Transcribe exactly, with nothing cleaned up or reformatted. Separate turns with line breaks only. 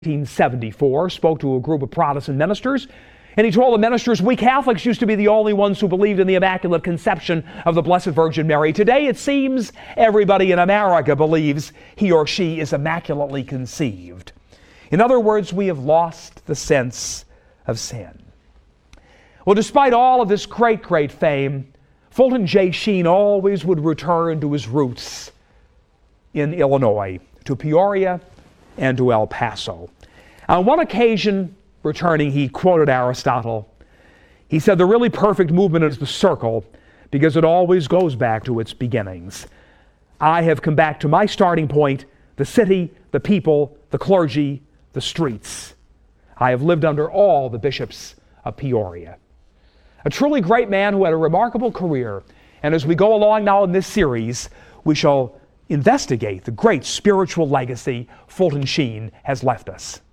eighteen seventy-four, spoke to a group of Protestant ministers, and he told the ministers, we Catholics used to be the only ones who believed in the Immaculate Conception of the Blessed Virgin Mary. Today, it seems everybody in America believes he or she is immaculately conceived. In other words, we have lost the sense of sin. Well, despite all of this great, great fame, Fulton J. Sheen always would return to his roots in Illinois, to Peoria and to El Paso. On one occasion, returning, he quoted Aristotle. He said, the really perfect movement is the circle because it always goes back to its beginnings. I have come back to my starting point, the city, the people, the clergy, the streets. I have lived under all the bishops of Peoria. A truly great man who had a remarkable career. And as we go along now in this series, we shall investigate the great spiritual legacy Fulton Sheen has left us.